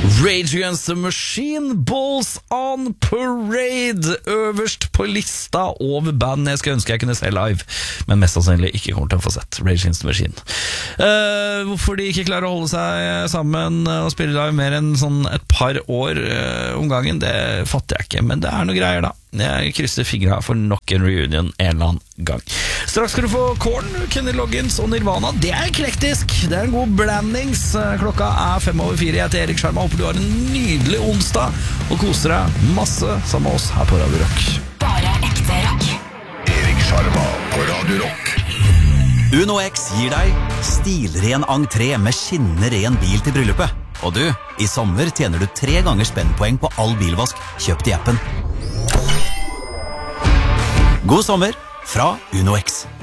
Rage Against the Machine, Balls on Parade, øverst på lista over band jeg skulle ønske jeg kunne se live, men mest sannsynlig ikke kommer til å få sett. Rage Against the Machine. Hvorfor de ikke klarer å holde seg sammen og spille live mer enn sånn et par år om gangen, det fatter jeg ikke, men det er noe greier da. Jeg krysser fingra for nok en reunion en eller annen gang. Straks skal du få Korn, Kenny Loggins og Nirvana. Det er eklektisk, det er en god blandings. Klokka er 5:04. Jeg heter Erik Sjarma. Håper du har en nydelig onsdag og koser deg masse sammen med oss her på Radio Rock. Bare ekte rock. Erik Sjarma på Radio Rock. Uno X gir deg stilren entré med skinnende ren bil til bryllupet. Og du, i sommer tjener du 3 ganger spennpoeng på all bilvask kjøpt i appen. God sommer fra Uno X.